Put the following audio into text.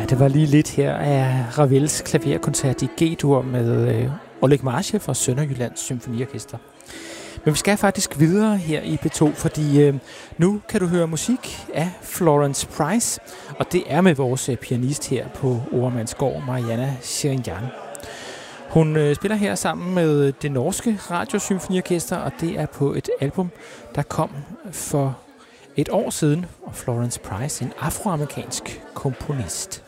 Det var lige lidt her af Ravels klaverkoncert i G-dur med Oleg Marshall fra Sønderjyllands Symfoniorkester. Men vi skal faktisk videre her i P2, fordi nu kan du høre musik af Florence Price, og det er med vores pianist her på Oremandsgård, Marianna Shirinyan. Hun spiller her sammen med det norske Radiosymfoniorkester, og det er på et album, der kom for et år siden, og Florence Price, en afroamerikansk komponist.